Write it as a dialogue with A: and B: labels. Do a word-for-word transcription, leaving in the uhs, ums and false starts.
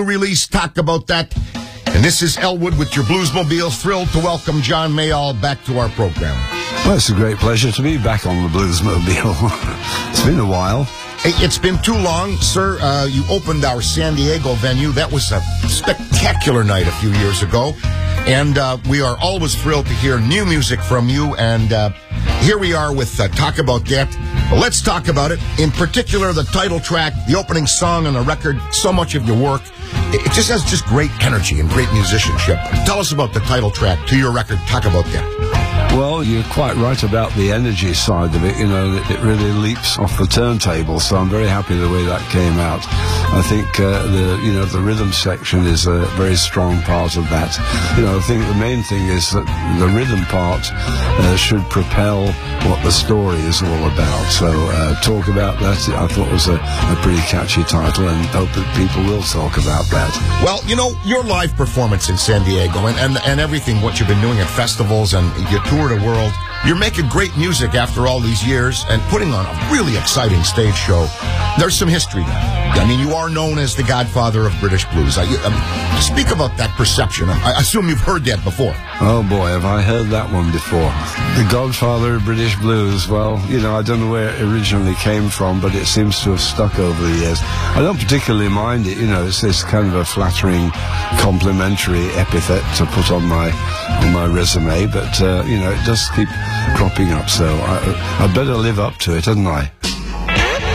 A: Release, talk about that. And this is Elwood with your Bluesmobile. Thrilled to welcome John Mayall back to our program.
B: Well, it's a great pleasure to be back on the Bluesmobile. It's been a while.
A: Hey, it's been too long, sir. Uh, you opened our San Diego venue. That was a spectacular night a few years ago. And uh, we are always thrilled to hear new music from you. And uh, here we are with uh, Talk About That. Well, let's talk about it. In particular, the title track, the opening song on the record, so much of your work. It just has just great energy and great musicianship. Tell us about the title track to your record, Talk About That.
B: Well, you're quite right about the energy side of it. You know, it really leaps off the turntable, so I'm very happy the way that came out. I think uh, the you know the rhythm section is a very strong part of that. You know, I think the main thing is that the rhythm part uh, should propel what the story is all about. So uh, talk about that, I thought was a, a pretty catchy title, and hope that people will talk about that.
A: Well, you know, your live performance in San Diego and, and, and everything, what you've been doing at festivals and your tour the world, you're making great music after all these years and putting on a really exciting stage show. There's some history there. I mean, you are known as the godfather of British blues. I, I, speak about that perception. I assume you've heard that before.
B: Oh boy, have I heard that one before. The godfather of British blues. Well, you know, I don't know where it originally came from, but it seems to have stuck over the years. I don't particularly mind it. You know, it's this kind of a flattering, complimentary epithet to put on my on my resume. But uh, you know, it does keep cropping up. So I, I'd better live up to it, hadn't I?